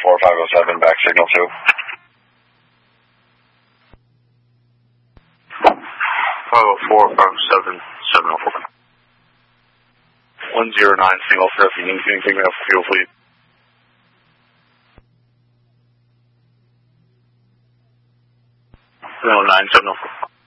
504-507, back signal 2. 504-507, 704. 109, single for if you need anything else, fuel fleet. 109, 704.